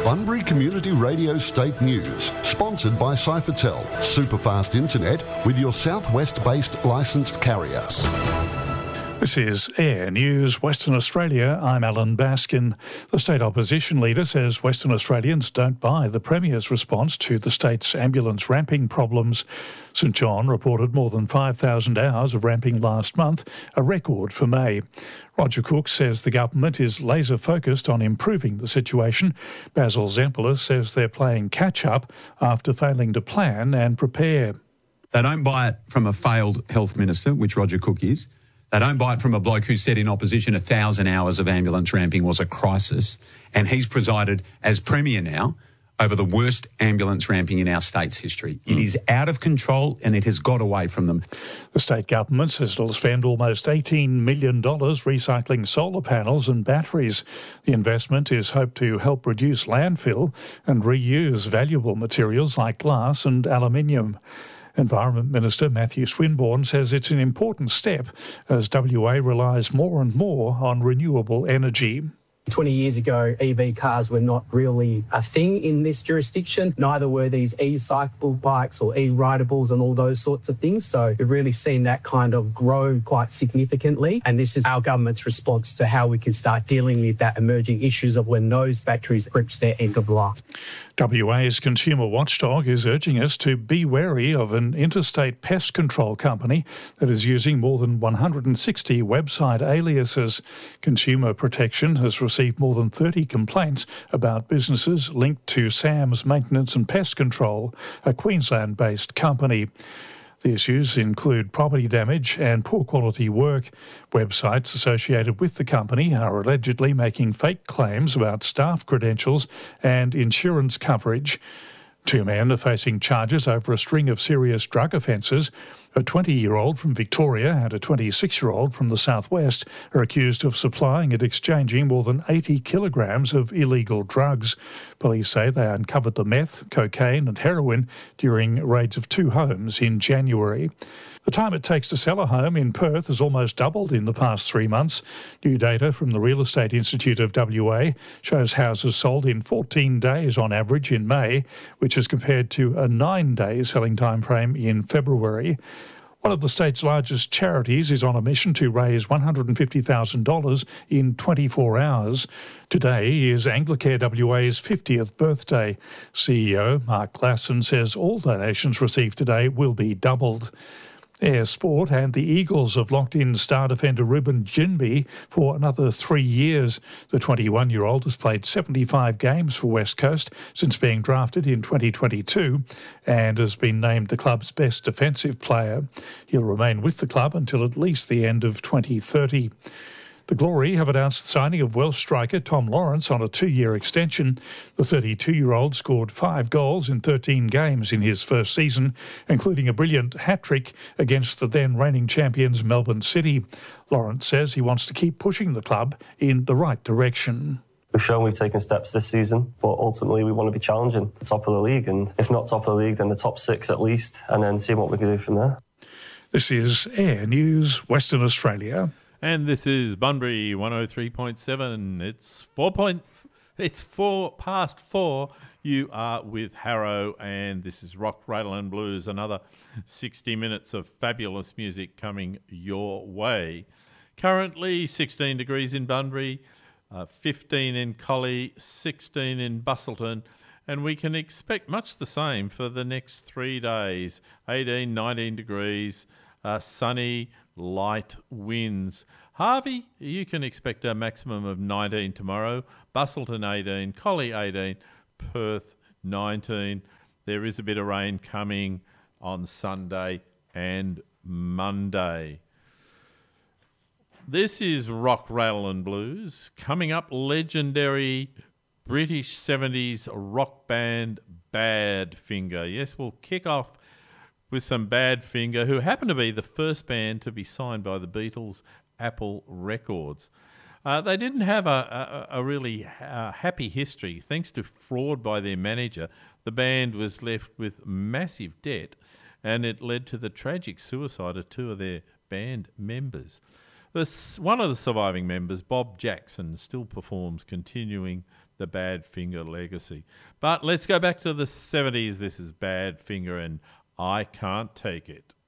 Bunbury Community Radio State News, sponsored by Cyfertel, superfast internet with your southwest-based licensed carrier. This is Air News Western Australia. I'm Alan Baskin. The state opposition leader says Western Australians don't buy the Premier's response to the state's ambulance ramping problems. St John reported more than 5,000 hours of ramping last month, a record for May. Roger Cook says the government is laser focused on improving the situation. Basil Zempilas says they're playing catch-up after failing to plan and prepare. They don't buy it from a failed health minister, which Roger Cook is. They don't buy it from a bloke who said in opposition 1,000 hours of ambulance ramping was a crisis, and he's presided as Premier now over the worst ambulance ramping in our state's history. It is out of control and it has got away from them. The state government says it'll spend almost $18 million recycling solar panels and batteries. The investment is hoped to help reduce landfill and reuse valuable materials like glass and aluminium. Environment Minister Matthew Swinburne says it's an important step as WA relies more and more on renewable energy. 20 years ago, EV cars were not really a thing in this jurisdiction. Neither were these e-cycle bikes or e-ridables and all those sorts of things. So we've really seen that kind of grow quite significantly. And this is our government's response to how we can start dealing with that emerging issues of when those batteries reach their end of life. WA's consumer watchdog is urging us to be wary of an interstate pest control company that is using more than 160 website aliases. Consumer Protection has received more than 30 complaints about businesses linked to Sam's Maintenance and Pest Control, a Queensland-based company. The issues include property damage and poor quality work. Websites associated with the company are allegedly making fake claims about staff credentials and insurance coverage. Two men are facing charges over a string of serious drug offences. A 20-year-old from Victoria and a 26-year-old from the southwest are accused of supplying and exchanging more than 80 kilograms of illegal drugs. Police say they uncovered the meth, cocaine and heroin during raids of 2 homes in January. The time it takes to sell a home in Perth has almost doubled in the past 3 months. New data from the Real Estate Institute of WA shows houses sold in 14 days on average in May, which is compared to a 9-day selling time frame in February. One of the state's largest charities is on a mission to raise $150,000 in 24 hours. Today is Anglicare WA's 50th birthday. CEO Mark Glasson says all donations received today will be doubled. Air Sport and the Eagles have locked in star defender Ruben Ginbey for another 3 years. The 21-year-old has played 75 games for West Coast since being drafted in 2022 and has been named the club's best defensive player. He'll remain with the club until at least the end of 2030. The Glory have announced the signing of Welsh striker Tom Lawrence on a 2-year extension. The 32-year-old scored 5 goals in 13 games in his first season, including a brilliant hat-trick against the then reigning champions Melbourne City. Lawrence says he wants to keep pushing the club in the right direction. We've shown we've taken steps this season, but ultimately we want to be challenging the top of the league, and if not top of the league, then the top 6 at least, and then see what we can do from there. This is Air News, Western Australia. And this is Bunbury 103.7. It's 4:04. You are with Harrow, and this is Rock, Rattle and Blues. Another 60 minutes of fabulous music coming your way. Currently 16 degrees in Bunbury, 15 in Collie, 16 in Busselton, and we can expect much the same for the next 3 days. 18, 19 degrees, sunny, light winds. Harvey, you can expect a maximum of 19 tomorrow. Busselton 18, Collie 18, Perth 19. There is a bit of rain coming on Sunday and Monday. This is Rock, Rattle and Blues. Coming up, legendary British 70s rock band Badfinger. Yes, we'll kick off with some Badfinger, who happened to be the first band to be signed by the Beatles' Apple Records. They didn't have a really happy history. Thanks to fraud by their manager, the band was left with massive debt, and it led to the tragic suicide of 2 of their band members. One of the surviving members, Bob Jackson, still performs, continuing the Badfinger legacy. But let's go back to the 70s. This is Badfinger and I Can't Take It.